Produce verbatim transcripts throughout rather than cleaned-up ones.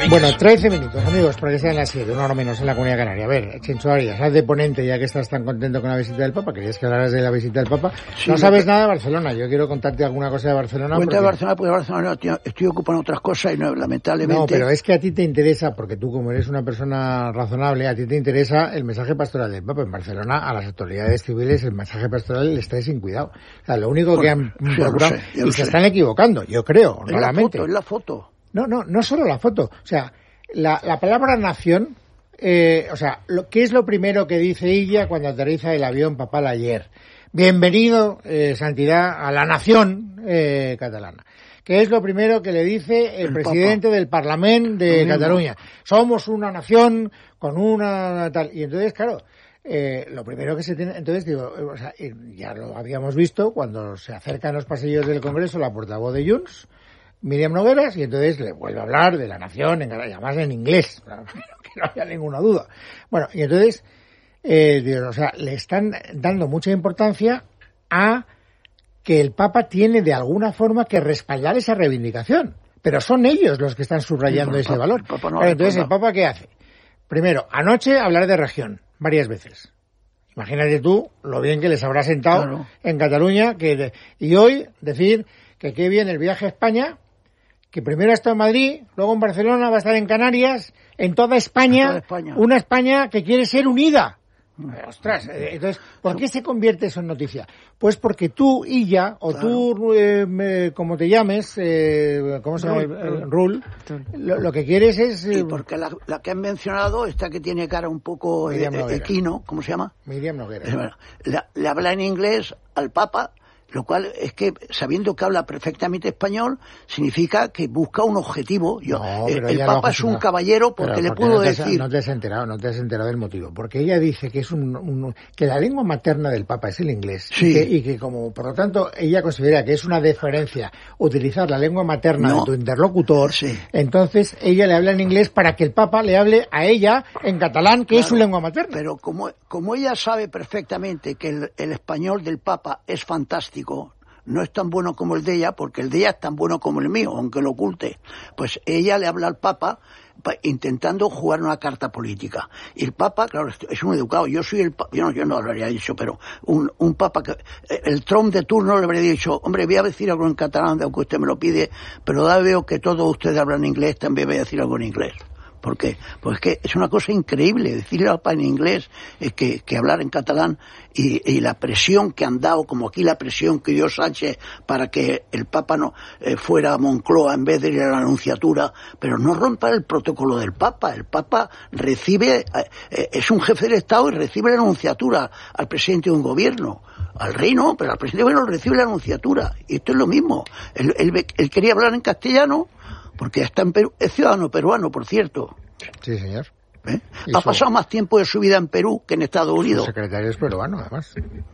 Bueno, trece minutos, amigos, para que sean las siete, una hora menos en la Comunidad Canaria. A ver, Chencho Arias, haz de ponente, ya que estás tan contento con la visita del Papa. Querías que hablaras de la visita del Papa. Sí, no sabes nada de Barcelona. Yo quiero contarte alguna cosa de Barcelona. Cuenta porque... de Barcelona, porque Barcelona tío, estoy ocupando otras cosas y no, lamentablemente... No, pero es que a ti te interesa, porque tú como eres una persona razonable, a ti te interesa el mensaje pastoral del Papa. En Barcelona, a las autoridades civiles, el mensaje pastoral les trae sin cuidado. O sea, lo único bueno, que han sí, procurado... Sé, y se sé. están equivocando, yo creo, es normalmente. La foto, es la foto. No, no, no solo la foto. O sea... La, la palabra nación, eh, o sea, lo, ¿qué es lo primero que dice ella cuando aterriza el avión papal ayer? Bienvenido, eh, Santidad, a la nación eh, catalana. ¿Qué es lo primero que le dice el, el presidente Papa. del Parlamento de no, Cataluña? No. Somos una nación con una tal... Y entonces, claro, eh, lo primero que se tiene... Entonces, digo, o sea, ya lo habíamos visto cuando se acercan los pasillos del Congreso la portavoz de Junts, Míriam Nogueras, y entonces le vuelve a hablar de la nación, en, además en inglés, para que no haya ninguna duda. Bueno, y entonces, eh, digo, o sea, le están dando mucha importancia a que el Papa tiene de alguna forma que respaldar esa reivindicación, pero son ellos los que están subrayando sí, ese Papa, valor. El Papa no, entonces, ¿el Papa qué hace? Primero, anoche hablar de región, varias veces. Imagínate tú lo bien que les habrá sentado claro. en Cataluña, que y hoy decir que qué bien el viaje a España, que primero ha estado en Madrid, luego en Barcelona, va a estar en Canarias, en toda España, en toda España. Una España que quiere ser unida. Ostras, entonces, ¿por qué se convierte eso en noticia? Pues porque tú, Illa, o claro. tú, eh, me, como te llames, eh, ¿cómo se llama? Eh, Rul, lo, lo que quieres es... Eh, y porque la, la que han mencionado, esta que tiene cara un poco eh, equino, ¿cómo se llama? Miriam Noguera. Es, bueno, la, le habla en inglés al Papa, lo cual es que, sabiendo que habla perfectamente español, significa que busca un objetivo. Yo, no, el el Papa no, es un no. caballero porque le puedo no te, decir... No te has enterado, no te has enterado del motivo. Porque ella dice que es un, un que la lengua materna del Papa es el inglés. Sí. Y, que, y que como, por lo tanto, ella considera que es una deferencia utilizar la lengua materna no. de tu interlocutor. Sí. Entonces, ella le habla en inglés para que el Papa le hable a ella en catalán, que claro, es su lengua materna. Pero como, como ella sabe perfectamente que el, el español del Papa es fantástico, no es tan bueno como el de ella, porque el de ella es tan bueno como el mío, aunque lo oculte. Pues ella le habla al Papa intentando jugar una carta política. Y el Papa, claro, es un educado. Yo soy el Papa, yo no, yo no lo habría dicho, pero un, un Papa que, el Trump de turno le habría dicho, hombre, voy a decir algo en catalán, aunque usted me lo pide, pero da veo que todos ustedes hablan inglés, también voy a decir algo en inglés. ¿Por qué? Pues es que es una cosa increíble decirle al Papa en inglés eh, que, que hablar en catalán y, y la presión que han dado, como aquí la presión que dio Sánchez para que el Papa no eh, fuera a Moncloa en vez de ir a la Anunciatura, pero no rompa el protocolo del Papa. El Papa recibe, eh, es un jefe del Estado y recibe la Anunciatura al presidente de un gobierno. Al rey no, pero al presidente bueno recibe la Anunciatura. Y esto es lo mismo. Él, él, él quería hablar en castellano, porque está en Perú, es ciudadano peruano, por cierto. Sí, señor. ¿Eh? Ha pasado más tiempo de su vida en Perú que en Estados Unidos. Su secretario es peruano, además.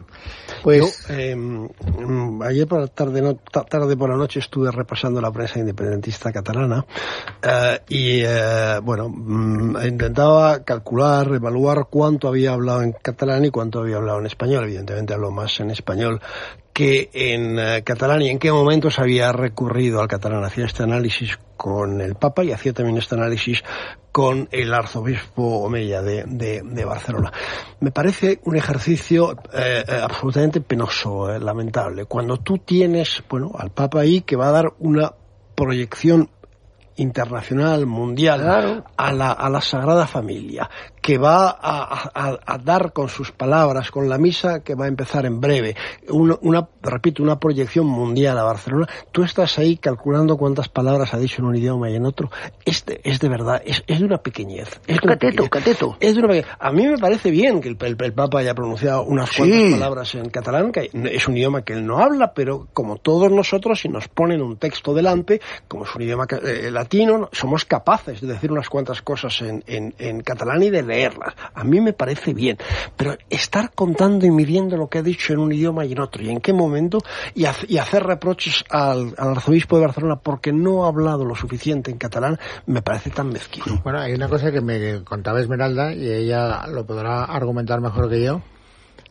Pues Yo, eh, ayer por la tarde, no, tarde por la noche estuve repasando la prensa independentista catalana eh, y, eh, bueno, mm, intentaba calcular, evaluar cuánto había hablado en catalán y cuánto había hablado en español. Evidentemente habló más en español que en uh, catalán, y en qué momentos había recurrido al catalán. Hacía este análisis con el Papa y hacía también este análisis con el arzobispo Omeya de, de, de Barcelona. Me parece un ejercicio eh, eh, absolutamente penoso, eh, lamentable. Cuando tú tienes, bueno, al Papa ahí que va a dar una proyección internacional, mundial, claro. a la a la Sagrada Familia, que va a, a, a dar con sus palabras, con la misa que va a empezar en breve, una, una, repito, una proyección mundial a Barcelona. Tú estás ahí calculando cuántas palabras ha dicho en un idioma y en otro. Este es de verdad, es, es de una pequeñez. Es, es cateto, cateto. Es de una pequeñez. A mí me parece bien que el, el, el Papa haya pronunciado unas sí. cuantas palabras en catalán, que es un idioma que él no habla, pero como todos nosotros, si nos ponen un texto delante, como es un idioma eh, latino, somos capaces de decir unas cuantas cosas en, en, en catalán y de leerlas. A mí me parece bien, pero estar contando y midiendo lo que ha dicho en un idioma y en otro, y en qué momento, y, ha, y hacer reproches al, al arzobispo de Barcelona porque no ha hablado lo suficiente en catalán, me parece tan mezquino. Bueno, hay una cosa que me contaba Esmeralda, y ella lo podrá argumentar mejor que yo,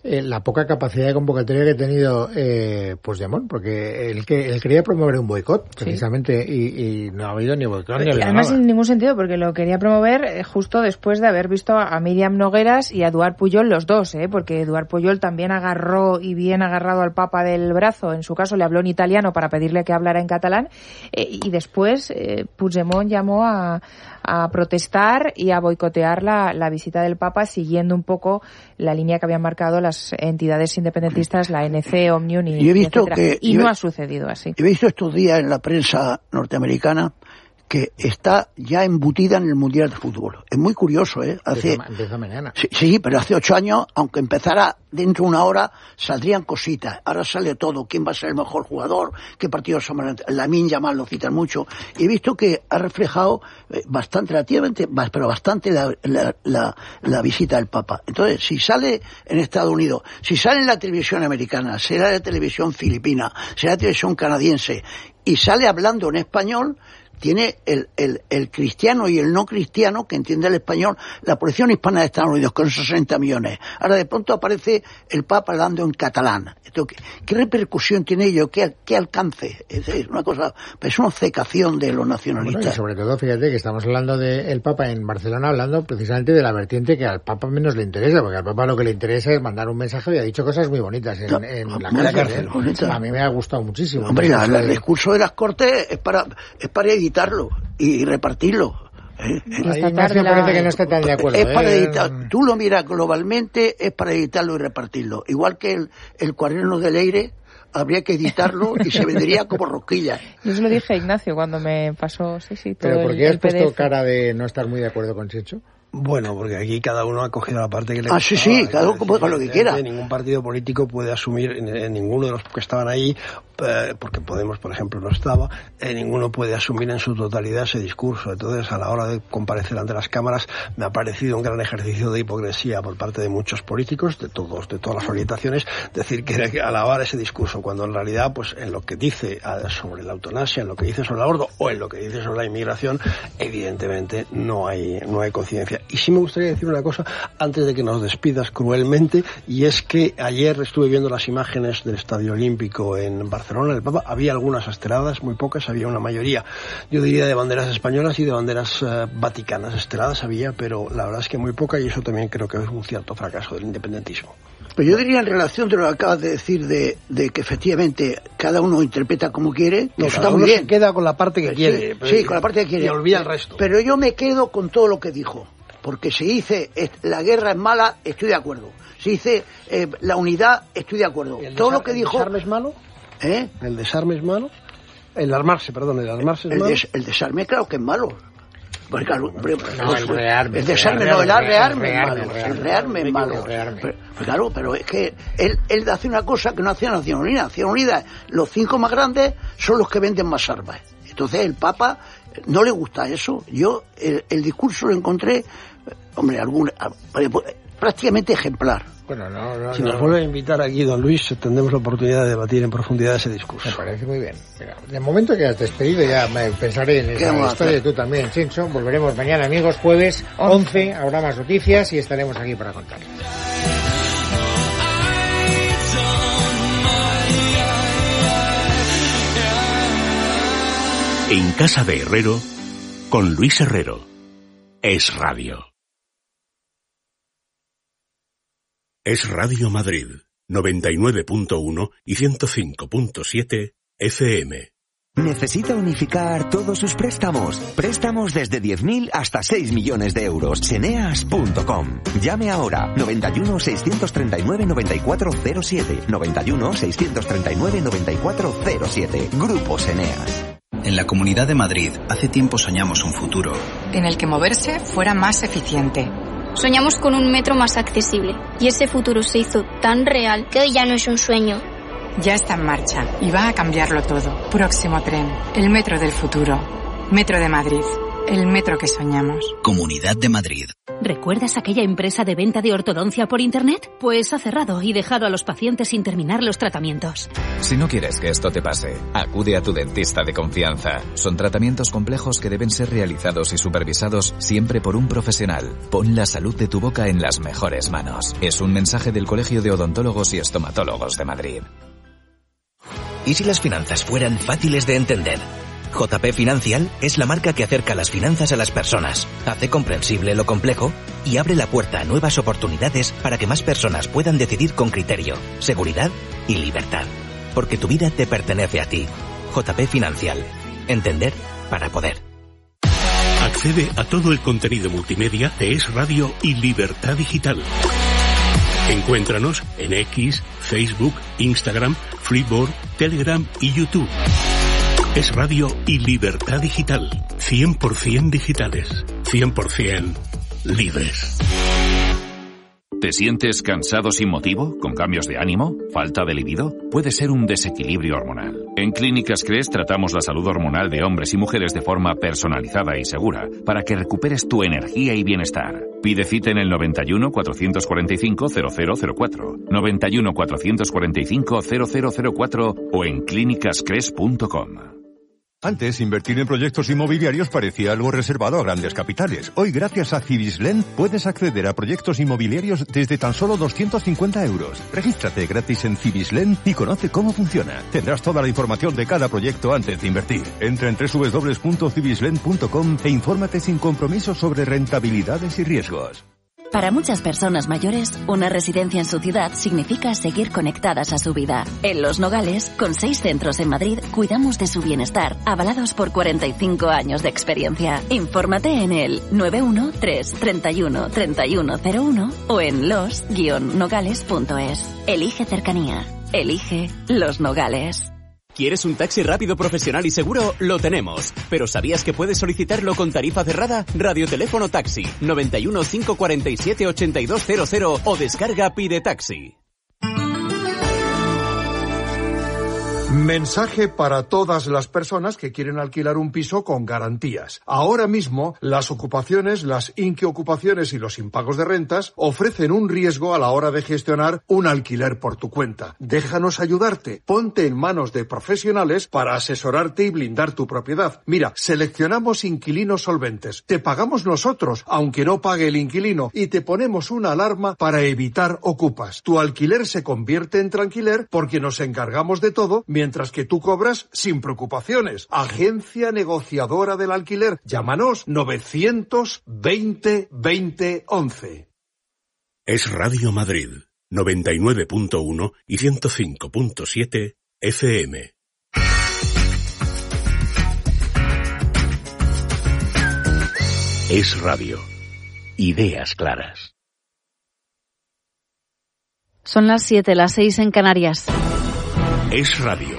eh, la poca capacidad de convocatoria que ha tenido eh, Puigdemont, porque él, que, él quería promover un boicot, precisamente, sí. y, y no ha habido ni boicot ni nada. Además, sin ningún sentido, porque lo quería promover eh, justo después de haber visto a Míriam Nogueras y a Eduard Pujol, los dos, ¿eh? Porque Eduard Pujol también agarró, y bien agarrado al Papa del brazo, en su caso le habló en italiano para pedirle que hablara en catalán, eh, y después eh, Puigdemont llamó a, a protestar y a boicotear la, la visita del Papa, siguiendo un poco la línea que habían marcado las entidades independentistas, la A N C, Omnium y, y, he visto etcétera. que, y yo, no ha sucedido así. He visto estos días en la prensa norteamericana que está ya embutida en el Mundial de Fútbol. Es muy curioso, ¿eh? Hace, empieza, empieza mañana. Sí, sí, pero hace ocho años, aunque empezara dentro de una hora, saldrían cositas. Ahora sale todo. ¿Quién va a ser el mejor jugador? ¿Qué partidos son? Lamine Yamal lo citan mucho. Y he visto que ha reflejado bastante, relativamente, pero bastante la, la, la, la visita del Papa. Entonces, si sale en Estados Unidos, si sale en la televisión americana, será en la televisión filipina, será en la televisión canadiense, y sale hablando en español, tiene el, el, el cristiano y el no cristiano que entiende el español, la población hispana de Estados Unidos con sesenta millones. Ahora de pronto aparece el Papa hablando en catalán. Esto, ¿qué, ¿Qué repercusión tiene ello? ¿Qué, qué alcance? Es decir, una cosa, es una obcecación de los nacionalistas. Bueno, y sobre todo, fíjate que estamos hablando del Papa en Barcelona, hablando precisamente de la vertiente que al Papa menos le interesa, porque al Papa lo que le interesa es mandar un mensaje, y ha dicho cosas muy bonitas en, no, en la, la cárcel. ¿eh? A mí me ha gustado muchísimo. Hombre, la, la, el discurso de las Cortes es para, es para editarlo y repartirlo. ¿eh? Ahí Ignacio parece que no está tan de acuerdo. Es para ¿eh? editar. Tú lo miras globalmente, es para editarlo y repartirlo. Igual que el, el cuaderno de Leire, habría que editarlo y se vendería como rosquillas. Yo se lo dije a Ignacio cuando me pasó, sí, sí, todo. ¿Pero por qué el, has puesto P D F. Cara de no estar muy de acuerdo con Checho? Bueno, porque aquí cada uno ha cogido la parte que le Ah, sí, sí, cada uno puede con lo que quiera. Ningún partido político puede asumir, en, en ninguno de los que estaban ahí, eh, porque Podemos, por ejemplo, no estaba, eh, ninguno puede asumir en su totalidad ese discurso. Entonces, a la hora de comparecer ante las cámaras, me ha parecido un gran ejercicio de hipocresía por parte de muchos políticos, de todos, de todas las orientaciones, decir que alabar ese discurso, cuando en realidad, pues, en lo que dice sobre la eutanasia, en lo que dice sobre el aborto, o en lo que dice sobre la inmigración, evidentemente no hay, no hay conciencia. Y sí me gustaría decir una cosa antes de que nos despidas cruelmente, y es que ayer estuve viendo las imágenes del Estadio Olímpico en Barcelona, el Papa, había algunas esteladas, muy pocas, había una mayoría, yo diría, de banderas españolas y de banderas uh, vaticanas. Esteladas había, pero la verdad es que muy poca, y eso también creo que es un cierto fracaso del independentismo. Pero yo diría, en relación de lo que acabas de decir, de, de que efectivamente cada uno interpreta como quiere, no, eso cada está muy uno bien. Se queda con la parte que sí, quiere. Sí, sí, con la parte que quiere. Y olvida el resto. Pero yo me quedo con todo lo que dijo. Porque si dice la guerra es mala, estoy de acuerdo. Si dice eh, la unidad, estoy de acuerdo. Todo lo que dijo. ¿El desarme es malo? ¿Eh? ¿El desarme es malo? El armarse, perdón, el armarse es el malo. Des, el desarme, claro que es malo. Porque, claro, pero, no, el rearme. El desarme, no, el rearme es malo. El rearme es malo. Pero, claro, pero es que él, él hace una cosa que no hacía Naciones Unidas. Naciones Unidas, los cinco más grandes son los que venden más armas. Entonces el Papa no le gusta eso. Yo el, el discurso lo encontré, hombre, algún, prácticamente ejemplar. Bueno, no, no, si no, nos vuelve a invitar aquí don Luis, tendremos la oportunidad de debatir en profundidad ese discurso. Me parece muy bien. Mira, de momento que has despedido, ya me pensaré en esa historia, y tú también, Chincho. Volveremos mañana, amigos, jueves once, habrá más noticias y estaremos aquí para contar. En Casa de Herrero, con Luis Herrero. Es Radio. Es Radio Madrid, noventa y nueve punto uno y ciento cinco punto siete F M. ¿Necesita unificar todos sus préstamos? Préstamos desde diez mil hasta seis millones de euros. Seneas punto com. Llame ahora. noventa y uno, seiscientos treinta y nueve, noventa y cuatro cero siete. noventa y uno, seiscientos treinta y nueve, noventa y cuatro cero siete. Grupo Seneas. En la Comunidad de Madrid, hace tiempo soñamos un futuro en el que moverse fuera más eficiente. Soñamos con un metro más accesible y ese futuro se hizo tan real que hoy ya no es un sueño. Ya está en marcha y va a cambiarlo todo. Próximo tren, el metro del futuro. Metro de Madrid. el metro que soñamos. Comunidad de Madrid. ¿Recuerdas aquella empresa de venta de ortodoncia por Internet? Pues ha cerrado y dejado a los pacientes sin terminar los tratamientos. Si no quieres que esto te pase, acude a tu dentista de confianza. Son tratamientos complejos que deben ser realizados y supervisados siempre por un profesional. Pon la salud de tu boca en las mejores manos. Es un mensaje del Colegio de Odontólogos y Estomatólogos de Madrid. ¿Y si las finanzas fueran fáciles de entender? J P Financial es la marca que acerca las finanzas a las personas, hace comprensible lo complejo y abre la puerta a nuevas oportunidades para que más personas puedan decidir con criterio, seguridad y libertad. Porque tu vida te pertenece a ti. J P Financial. Entender para poder. Accede a todo el contenido multimedia de Es Radio y Libertad Digital. Encuéntranos en X, Facebook, Instagram, Flipboard, Telegram y YouTube. Es Radio y Libertad Digital. cien por ciento digitales. cien por ciento libres. ¿Te sientes cansado sin motivo? ¿Con cambios de ánimo? ¿Falta de libido? Puede ser un desequilibrio hormonal. En Clínicas Cres tratamos la salud hormonal de hombres y mujeres de forma personalizada y segura para que recuperes tu energía y bienestar. Pide cita en el noventa y uno, cuatrocientos cuarenta y cinco, cero cero cero cuatro, noventa y uno, cuatrocientos cuarenta y cinco, cero cero cero cuatro o en clínicas cres punto com. Antes, invertir en proyectos inmobiliarios parecía algo reservado a grandes capitales. Hoy, gracias a Cibislen, puedes acceder a proyectos inmobiliarios desde tan solo doscientos cincuenta euros. Regístrate gratis en Cibislen y conoce cómo funciona. Tendrás toda la información de cada proyecto antes de invertir. Entra en doble u doble u doble u punto cibislen punto com e infórmate sin compromiso sobre rentabilidades y riesgos. Para muchas personas mayores, una residencia en su ciudad significa seguir conectadas a su vida. En Los Nogales, con seis centros en Madrid, cuidamos de su bienestar, avalados por cuarenta y cinco años de experiencia. Infórmate en el nueve uno tres, treinta y uno, treinta y uno cero uno o en los guion nogales punto es. Elige cercanía. Elige Los Nogales. ¿Quieres un taxi rápido, profesional y seguro? Lo tenemos. ¿Pero sabías que puedes solicitarlo con tarifa cerrada? Radioteléfono Taxi, noventa y uno, cinco cuarenta y siete, ochenta y dos cero cero o descarga Pide Taxi. Mensaje para todas las personas que quieren alquilar un piso con garantías. Ahora mismo, las ocupaciones, las inquiocupaciones y los impagos de rentas ofrecen un riesgo a la hora de gestionar un alquiler por tu cuenta. Déjanos ayudarte. Ponte en manos de profesionales para asesorarte y blindar tu propiedad. Mira, seleccionamos inquilinos solventes. Te pagamos nosotros, aunque no pague el inquilino, y te ponemos una alarma para evitar ocupas. Tu alquiler se convierte en tranquiler porque nos encargamos de todo, mientras que tú cobras sin preocupaciones. Agencia negociadora del alquiler. Llámanos novecientos veinte veinte once. Es Radio Madrid, noventa y nueve punto uno y ciento cinco punto siete F M. Es Radio. Ideas claras. Son las siete, las seis en Canarias. Es Radio.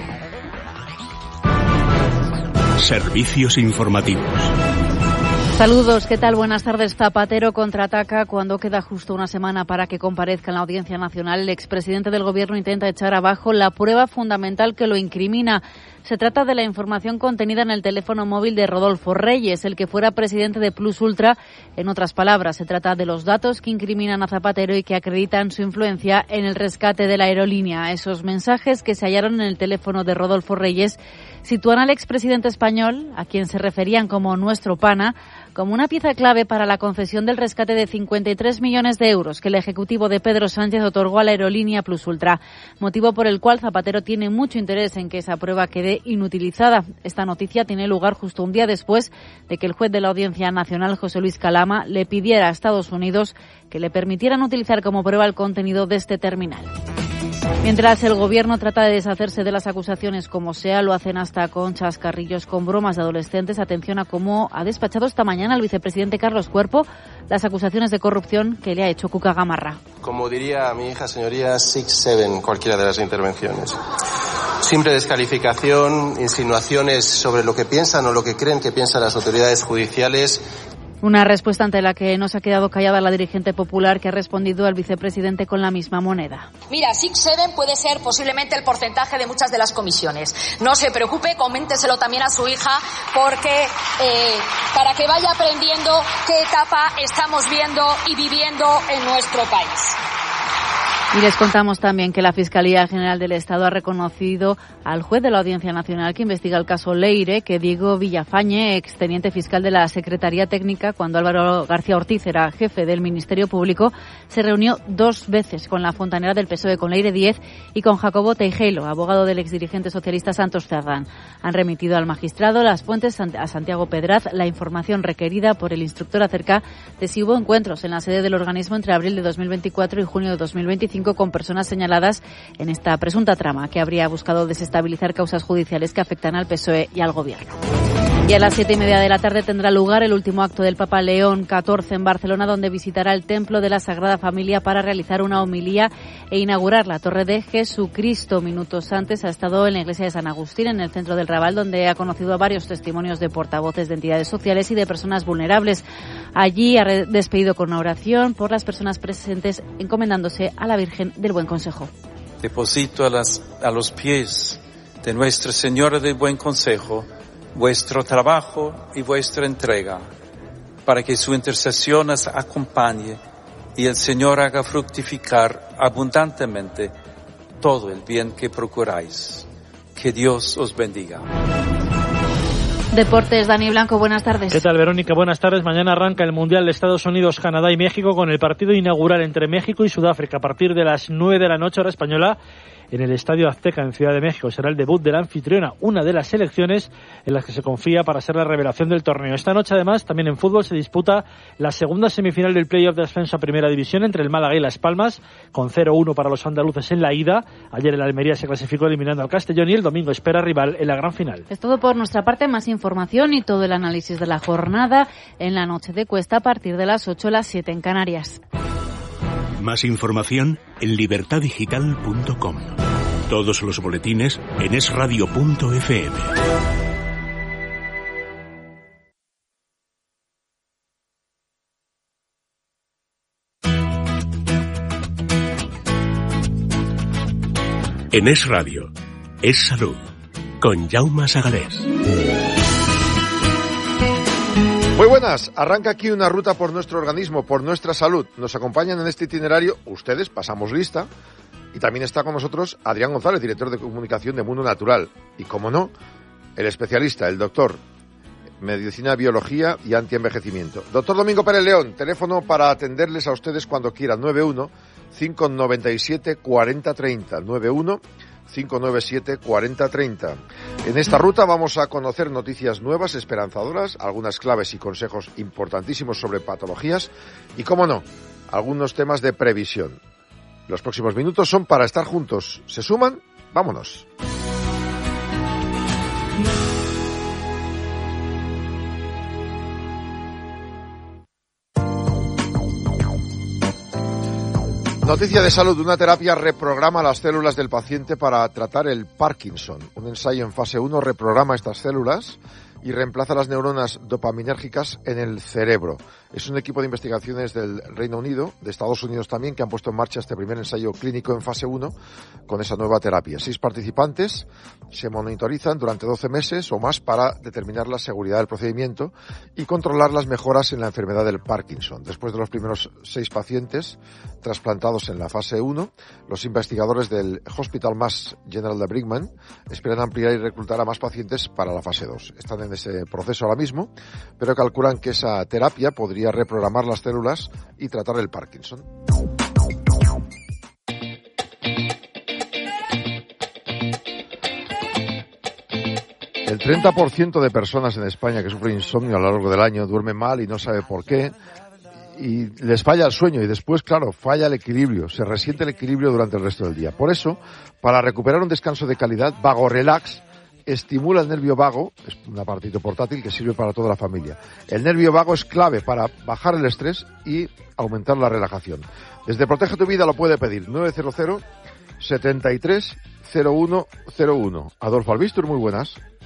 Servicios informativos. Saludos, ¿qué tal? Buenas tardes. Zapatero contraataca cuando queda justo una semana para que comparezca en la Audiencia Nacional. El expresidente del Gobierno intenta echar abajo la prueba fundamental que lo incrimina. Se trata de la información contenida en el teléfono móvil de Rodolfo Reyes, el que fuera presidente de Plus Ultra. En otras palabras, se trata de los datos que incriminan a Zapatero y que acreditan su influencia en el rescate de la aerolínea. Esos mensajes que se hallaron en el teléfono de Rodolfo Reyes sitúan al expresidente español, a quien se referían como nuestro pana, como una pieza clave para la concesión del rescate de cincuenta y tres millones de euros que el Ejecutivo de Pedro Sánchez otorgó a la aerolínea Plus Ultra, motivo por el cual Zapatero tiene mucho interés en que esa prueba quede inutilizada. Esta noticia tiene lugar justo un día después de que el juez de la Audiencia Nacional, José Luis Calama, le pidiera a Estados Unidos que le permitieran utilizar como prueba el contenido de este terminal. Mientras el Gobierno trata de deshacerse de las acusaciones como sea, lo hacen hasta con chascarrillos, con bromas de adolescentes. Atención a cómo ha despachado esta mañana el vicepresidente Carlos Cuerpo las acusaciones de corrupción que le ha hecho Cuca Gamarra. Como diría mi hija, señoría, six, seven, cualquiera de las intervenciones. Simple descalificación, insinuaciones sobre lo que piensan o lo que creen que piensan las autoridades judiciales. Una respuesta ante la que no se ha quedado callada la dirigente popular, que ha respondido al vicepresidente con la misma moneda. Mira, Six Seven puede ser posiblemente el porcentaje de muchas de las comisiones. No se preocupe, coménteselo también a su hija, porque eh, para que vaya aprendiendo qué etapa estamos viendo y viviendo en nuestro país. Y les contamos también que la Fiscalía General del Estado ha reconocido al juez de la Audiencia Nacional que investiga el caso Leire que Diego Villafañe, exteniente fiscal de la Secretaría Técnica, cuando Álvaro García Ortiz era jefe del Ministerio Público, se reunió dos veces con la fontanera del P S O E, con Leire Díez, y con Jacobo Teijelo, abogado del exdirigente socialista Santos Cerdán. Han remitido al magistrado las fuentes a Santiago Pedraz la información requerida por el instructor acerca de si hubo encuentros en la sede del organismo entre abril de dos mil veinticuatro y junio de dos mil veinticinco con personas señaladas en esta presunta trama que habría buscado desestabilizar causas judiciales que afectan al P S O E y al Gobierno. Y a las siete y media de la tarde tendrá lugar el último acto del Papa León catorce en Barcelona, donde visitará el Templo de la Sagrada Familia para realizar una homilía e inaugurar la Torre de Jesucristo. Minutos antes ha estado en la iglesia de San Agustín, en el centro del Raval, donde ha conocido a varios testimonios de portavoces de entidades sociales y de personas vulnerables. Allí ha despedido con una oración por las personas presentes, encomendándose a la Virgen del Buen Consejo. Deposito a, las, a los pies de Nuestra Señora del Buen Consejo vuestro trabajo y vuestra entrega, para que su intercesión os acompañe y el Señor haga fructificar abundantemente todo el bien que procuráis. Que Dios os bendiga. Deportes, Dani Blanco, buenas tardes. ¿Qué tal, Verónica? Buenas tardes. Mañana arranca el Mundial de Estados Unidos, Canadá y México con el partido inaugural entre México y Sudáfrica a partir de las nueve de la noche, hora española, en el Estadio Azteca en Ciudad de México. Será el debut de la anfitriona, una de las selecciones en las que se confía para ser la revelación del torneo. Esta noche, además, también en fútbol se disputa la segunda semifinal del playoff de ascenso a Primera División entre el Málaga y Las Palmas, con cero uno para los andaluces en la ida. Ayer el Almería se clasificó eliminando al Castellón y el domingo espera rival en la gran final. Es todo por nuestra parte. Más información y todo el análisis de la jornada en la noche de Cuesta a partir de las ocho, las siete en Canarias. Más información en libertad digital punto com. Todos los boletines en es radio punto efe eme. En Es Radio, Es Salud, con Jaume Sagalés. Muy buenas, arranca aquí una ruta por nuestro organismo, por nuestra salud. Nos acompañan en este itinerario ustedes, pasamos lista, y también está con nosotros Adrián González, director de comunicación de Mundo Natural. Y como no, el especialista, el doctor, Medicina, Biología y Antienvejecimiento. Doctor Domingo Pérez León, teléfono para atenderles a ustedes cuando quieran, nueve uno, cinco nueve siete, cuatro cero tres cero, nueve uno, cinco nueve siete, cuatro cero tres cero. En esta ruta vamos a conocer noticias nuevas, esperanzadoras, algunas claves y consejos importantísimos sobre patologías y, cómo no, algunos temas de previsión. Los próximos minutos son para estar juntos. ¿Se suman? ¡Vámonos! Noticia de salud. Una terapia reprograma las células del paciente para tratar el Parkinson. Un ensayo en fase uno reprograma estas células y reemplaza las neuronas dopaminérgicas en el cerebro. Es un equipo de investigaciones del Reino Unido, de Estados Unidos también, que han puesto en marcha este primer ensayo clínico en fase uno con esa nueva terapia. Seis participantes se monitorizan durante doce meses o más para determinar la seguridad del procedimiento y controlar las mejoras en la enfermedad del Parkinson. Después de los primeros seis pacientes trasplantados en la fase uno, los investigadores del Hospital Mass General de Brigham esperan ampliar y reclutar a más pacientes para la fase dos. Están en ese proceso ahora mismo, pero calculan que esa terapia podría reprogramar las células y tratar el Parkinson. El treinta por ciento de personas en España que sufren insomnio a lo largo del año duermen mal y no sabe por qué, y les falla el sueño y después, claro, falla el equilibrio, se resiente el equilibrio durante el resto del día. Por eso, para recuperar un descanso de calidad, Vago Relax estimula el nervio vago, es un aparatito portátil que sirve para toda la familia. El nervio vago es clave para bajar el estrés y aumentar la relajación. Desde Protege tu Vida lo puede pedir nueve cero cero, setenta y tres, cero uno cero uno. Adolfo Albistur, muy buenas.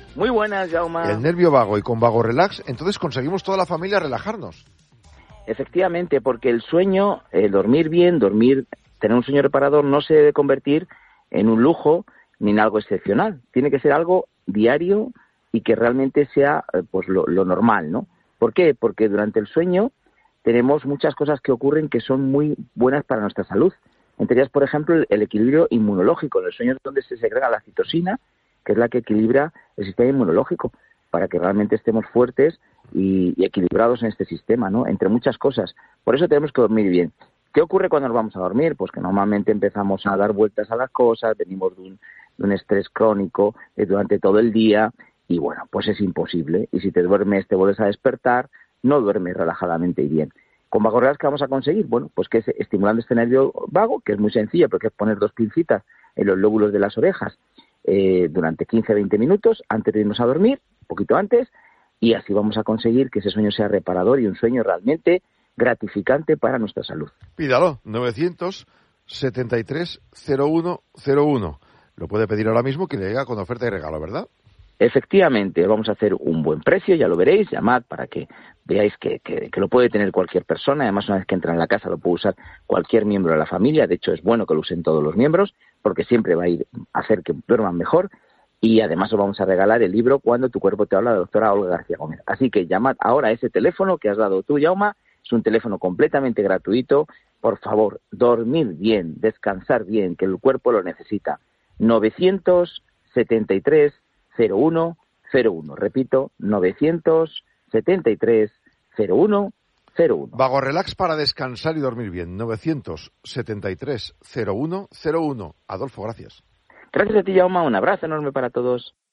Muy buenas, Jaume. El nervio vago, y con Vago Relax, entonces conseguimos toda la familia relajarnos. Efectivamente, porque el sueño, el dormir bien, dormir, tener un sueño reparador no se debe convertir en un lujo ni en algo excepcional. Tiene que ser algo diario y que realmente sea pues lo, lo normal, ¿no? ¿Por qué? Porque durante el sueño tenemos muchas cosas que ocurren que son muy buenas para nuestra salud. Entre ellas, por ejemplo, el, el equilibrio inmunológico. En el sueño es donde se segrega la citosina, que es la que equilibra el sistema inmunológico, para que realmente estemos fuertes y, y equilibrados en este sistema, ¿no? Entre muchas cosas. Por eso tenemos que dormir bien. ¿Qué ocurre cuando nos vamos a dormir? Pues que normalmente empezamos a dar vueltas a las cosas, venimos de un, de un estrés crónico eh, durante todo el día y, bueno, pues es imposible. Y si te duermes, te vuelves a despertar, no duermes relajadamente y bien. ¿Con Vago Relax qué vamos a conseguir? Bueno, pues que es estimulando este nervio vago, que es muy sencillo, porque es poner dos pincitas en los lóbulos de las orejas eh, durante quince a veinte minutos antes de irnos a dormir, un poquito antes, y así vamos a conseguir que ese sueño sea reparador y un sueño realmente gratificante para nuestra salud. Pídalo, novecientos setenta y tres cero uno cero uno. Lo puede pedir ahora mismo, que le llega con oferta y regalo, ¿verdad? Efectivamente, vamos a hacer un buen precio, ya lo veréis, llamad para que veáis que, que, que lo puede tener cualquier persona. Además, una vez que entra en la casa lo puede usar cualquier miembro de la familia. De hecho, es bueno que lo usen todos los miembros, porque siempre va a ir a hacer que duerman mejor. Y además os vamos a regalar el libro Cuando tu cuerpo te habla, de la doctora Olga García Gómez. Así que llamad ahora a ese teléfono que has dado tú, Jaume. Es un teléfono completamente gratuito. Por favor, dormir bien, descansar bien, que el cuerpo lo necesita. novecientos setenta y tres cero uno cero uno. Repito, novecientos setenta y tres cero uno cero uno. Vago Relax para descansar y dormir bien. novecientos setenta y tres cero uno cero uno. Adolfo, gracias. Gracias a ti, Jaume. Un abrazo enorme para todos.